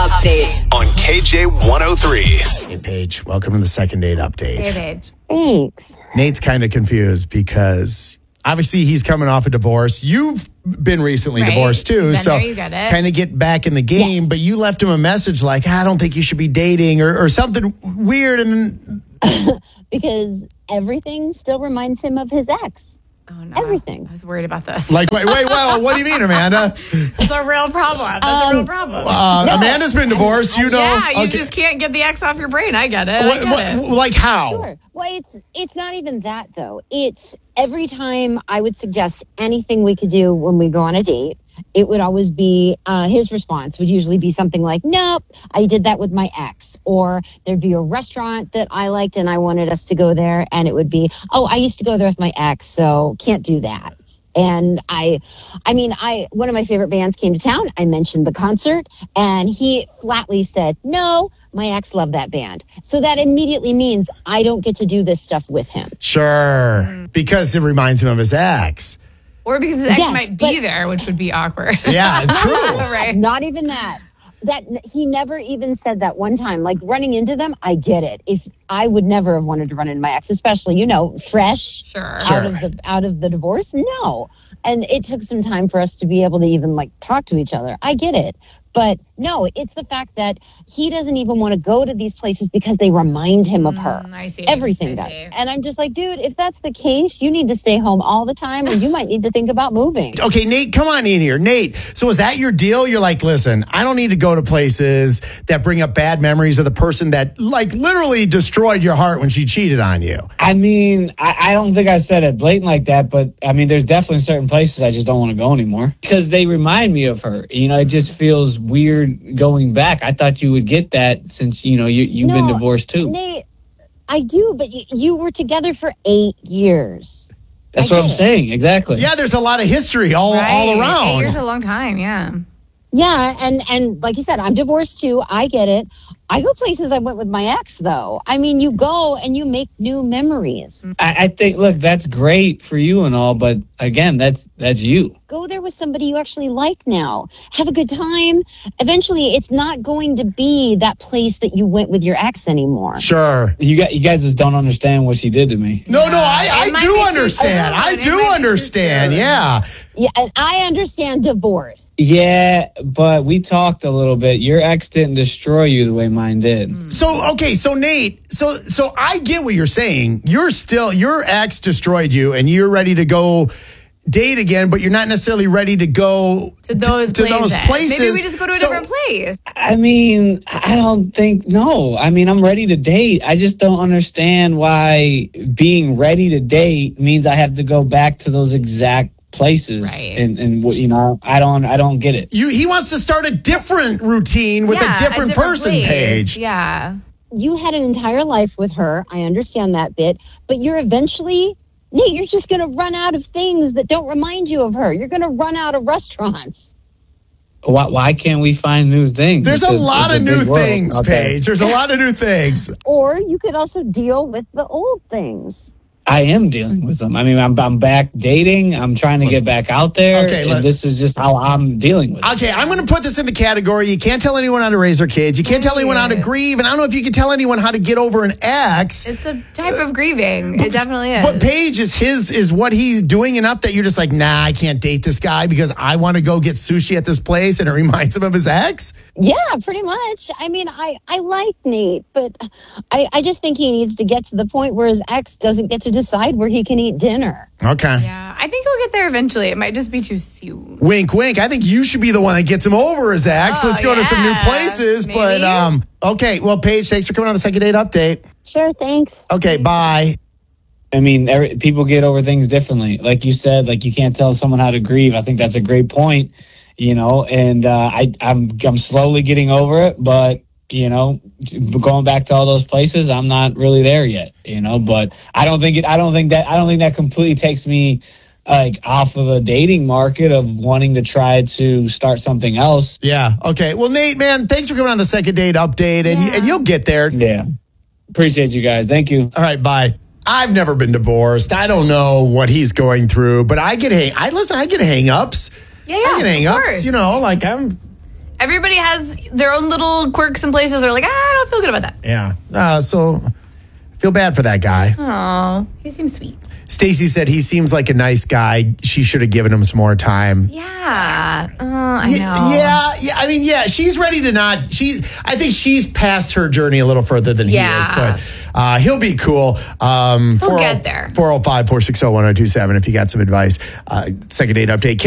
update on KJ103. Hey, Paige, welcome to the second date update. Hey, Paige. Thanks. Nate's kind of confused because obviously he's coming off a divorce. You've been recently divorced too, Been so there, you get it. kind of get back in the game. But you left him a message like, I don't think you should be dating or something weird. And then Because everything still reminds him of his ex. Oh, no. Everything. I was worried about this. like, wait, well, what do you mean, Amanda? It's a real problem. That's a real problem. Amanda's been divorced, you know. Yeah, you Okay. just can't get the X off your brain. I get it. I get it. Like how? Sure. Well, it's not even that, though. It's every time I would suggest anything we could do when we go on a date, it would always be his response would usually be something like, nope, I did that with my ex. Or there'd be a restaurant that I liked and I wanted us to go there. And it would be, oh, I used to go there with my ex, so can't do that. And I mean, one of my favorite bands came to town. I mentioned the concert and he flatly said, no, my ex loved that band. So that immediately means I don't get to do this stuff with him. Sure. Because it reminds him of his ex. Or because his ex Yes, might be there, which would be awkward. Yeah, true. Right. Not even that. That he never even said that one time. Like running into them, I get it. If I would never have wanted to run into my ex, especially, fresh Sure. out of the divorce. No. And it took some time for us to be able to even talk to each other. I get it. But no, it's the fact that he doesn't even want to go to these places because they remind him of her. I see. Everything I does. see. And I'm just like, dude, if that's the case, you need to stay home all the time or you might need to think about moving. Okay, Nate, come on in here. Nate, so is that your deal? You're like, listen, I don't need to go to places that bring up bad memories of the person that literally destroyed your heart when she cheated on you. I mean, I don't think I said it blatant like that, but I mean, there's definitely certain places I just don't want to go anymore because they remind me of her. It just feels weird going back. I thought you would get that since, you've been divorced too. Nate, I do, but you were together for 8 years. That's what I'm saying. Exactly. Yeah, there's a lot of history all Right. around. 8 years is a long time, yeah. Yeah, and like you said, I'm divorced too. I get it. I go places I went with my ex, though. I mean, you go and you make new memories. I think, look, that's great for you and all, but again, that's you. Go there with somebody you actually like now. Have a good time. Eventually, it's not going to be that place that you went with your ex anymore. Sure. You guys just don't understand what she did to me. No, I It might do be too understand. soon. I It do might be too understand. soon. Yeah. Yeah, and I understand divorce. Yeah, but we talked a little bit. Your ex didn't destroy you the way mine did. So Nate, so I get what you're saying. Your ex destroyed you and you're ready to go date again, but you're not necessarily ready to go To those places. Maybe we just go to a different place. I mean, I don't think, no. I mean, I'm ready to date. I just don't understand why being ready to date means I have to go back to those exact places. Right. And I don't get it. He wants to start a different routine with a different person, place. Paige. Yeah. You had an entire life with her. I understand that bit. But you're eventually, Nate, you're just going to run out of things that don't remind you of her. You're going to run out of restaurants. Why can't we find new things? There's a lot of new things, Paige. There's a lot of new things. Or you could also deal with the old things. I am dealing with them. I mean, I'm back dating. I'm trying to get back out there. Okay, and this is just how I'm dealing with it. Okay, I'm going to put this in the category. You can't tell anyone how to raise their kids. You can't tell anyone how to grieve. And I don't know if you can tell anyone how to get over an ex. It's a type of grieving. It definitely is. But Paige, is what he's doing enough that you're just like, nah, I can't date this guy because I want to go get sushi at this place and it reminds him of his ex? Yeah, pretty much. I mean, I like Nate, but I just think he needs to get to the point where his ex doesn't get to decide where he can eat dinner. Okay. Yeah, I think he'll get there eventually. It might just be too soon. Wink, wink. I think you should be the one that gets him over his ex. Let's go to some new places. Maybe. But, okay. Well, Paige, thanks for coming on the second date update. Sure, thanks. Okay, bye. I mean, people get over things differently. Like you said, you can't tell someone how to grieve. I think that's a great point, and I'm slowly getting over it, but going back to all those places, I'm not really there yet, but I don't think that completely takes me off of the dating market of wanting to try to start something else. Yeah. Okay. Well, Nate, man, thanks for coming on the second date update and you'll get there. Yeah. Appreciate you guys. Thank you. All right. Bye. I've never been divorced. I don't know what he's going through, but I get hang-ups. Yeah, I get of hang-ups, course. Everybody has their own little quirks and places. They're like, I don't feel good about that. Yeah. So feel bad for that guy. Oh, he seems sweet. Stacy said he seems like a nice guy. She should have given him some more time. Yeah. I know. Yeah. I mean, she's ready to not. I think she's past her journey a little further than he is, but he'll be cool. He'll get there. 405-460-1027 if you got some advice. Second date update.